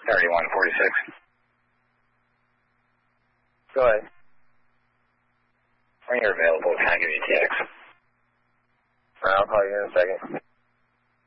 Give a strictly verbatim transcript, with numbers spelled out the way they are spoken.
thirty-one forty-six. Go ahead. When you're available, can I give you T X? I'll call you in a second.